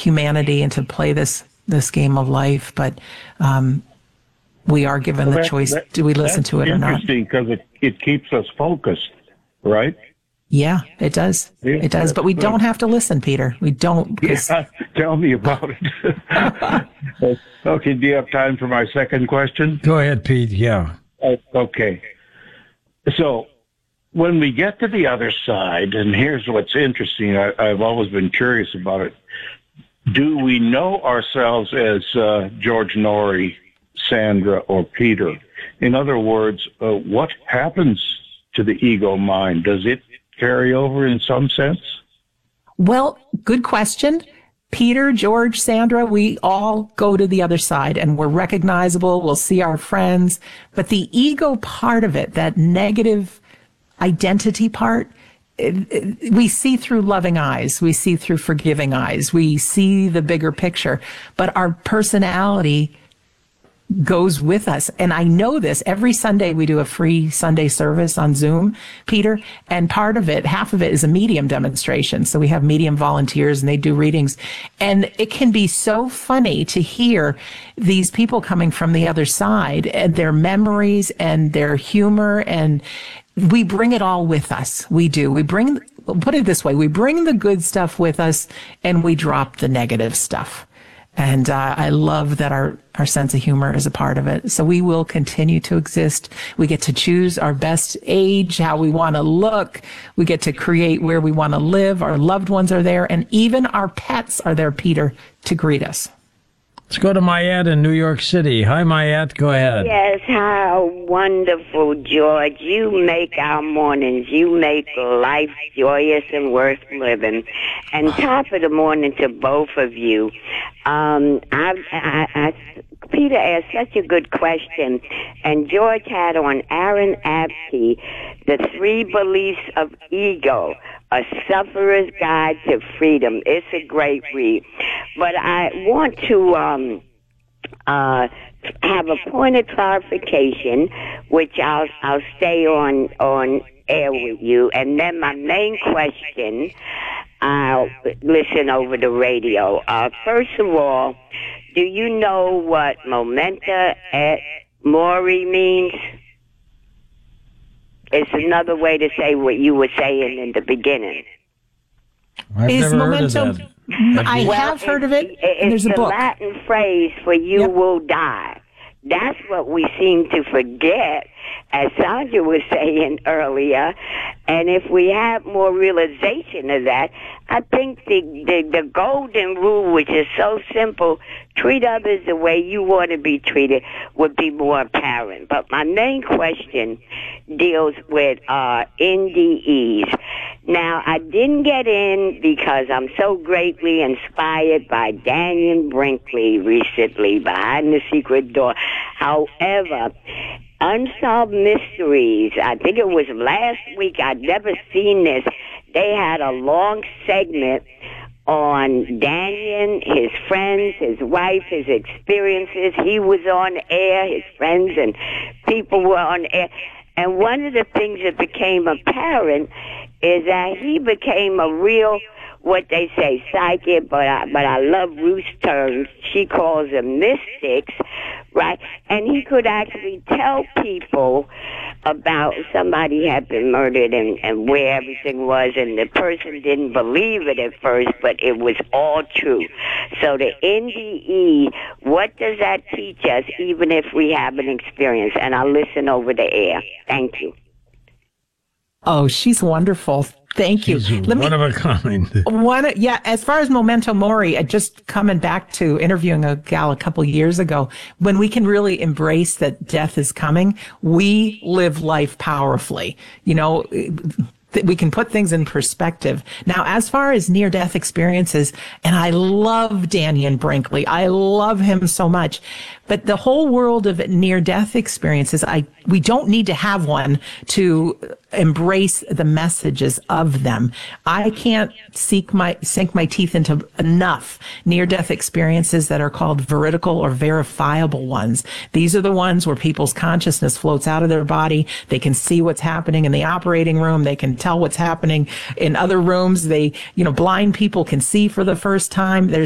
humanity and to play this game of life. But we are given the choice: do we listen to it or not? Interesting, because it keeps us focused, right? Yeah, it does. It does. But we don't have to listen, Peter. We don't. Yeah, tell me about it. Okay, do you have time for my second question? Go ahead, Pete. Yeah. Okay. So when we get to the other side, and here's what's interesting, I've always been curious about it. Do we know ourselves as George Noory, Sandra, or Peter? In other words, what happens to the ego mind? Does it carry over in some sense? Well, good question. Peter, George, Sandra, we all go to the other side and we're recognizable. We'll see our friends. But the ego part of it, that negative identity part, we see through loving eyes. We see through forgiving eyes. We see the bigger picture. But our personality goes with us. And I know this. Every Sunday we do a free Sunday service on Zoom, Peter, and part of it, half of it is a medium demonstration. So we have medium volunteers and they do readings. And it can be so funny to hear these people coming from the other side and their memories and their humor, and we bring it all with us. We do. Put it this way, we bring the good stuff with us and we drop the negative stuff. And I love that our sense of humor is a part of it. So we will continue to exist. We get to choose our best age, how we want to look. We get to create where we want to live. Our loved ones are there. And even our pets are there, Peter, to greet us. Let's go to Mayette in New York City. Hi, Mayette. Go ahead. Yes, how wonderful, George. You make our mornings. You make life joyous and worth living. And top of the morning to both of you. Peter asked such a good question, and George had on Aaron Abke, The 3 Beliefs of Ego, A Sufferer's Guide to Freedom. It's a great read. But I want to have a point of clarification, which I'll stay on air with you, and then my main question, I'll listen over the radio. First of all, do you know what memento mori means? It's another way to say what you were saying in the beginning. I've never heard of that. I have heard of it. There's a book. It's the Latin phrase for you will die. That's what we seem to forget, as Sandra was saying earlier. And if we have more realization of that, I think the golden rule, which is so simple, treat others the way you want to be treated, would be more apparent. But my main question deals with NDEs. Now, I didn't get in because I'm so greatly inspired by Daniel Brinkley recently, Behind the Secret Door. However, Unsolved Mysteries, I think it was last week, I'd never seen this. They had a long segment on Daniel, his friends, his wife, his experiences. He was on air, his friends and people were on air. And one of the things that became apparent is that he became a real, what they say, psychic, but I love Ruth's terms. She calls them mystics, right? And he could actually tell people about somebody had been murdered and where everything was, and the person didn't believe it at first, but it was all true. So the NDE, what does that teach us, even if we have an experience? And I'll listen over the air. Thank you. Oh, she's wonderful. Thank you. She's one of a kind. As far as memento mori, just coming back to interviewing a gal a couple years ago, when we can really embrace that death is coming, we live life powerfully. You know, we can put things in perspective. Now, as far as near-death experiences, and I love Daniel Brinkley. I love him so much. But the whole world of near-death experiences, we don't need to have one to embrace the messages of them. I can't sink my teeth into enough near-death experiences that are called veridical or verifiable ones. These are the ones where people's consciousness floats out of their body. They can see what's happening in the operating room. They can tell what's happening in other rooms. Blind people can see for the first time.